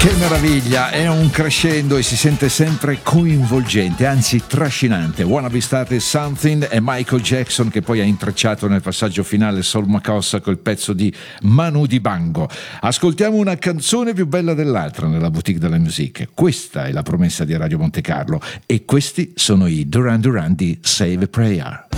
Che meraviglia, è un crescendo e si sente sempre coinvolgente, anzi trascinante. Wanna Be Started Something e Michael Jackson che poi ha intrecciato nel passaggio finale Sol Makossa col pezzo di Manu Dibango. Ascoltiamo una canzone più bella dell'altra nella boutique della musique. Questa è la promessa di Radio Monte Carlo e questi sono i Duran Duran di Save a Prayer.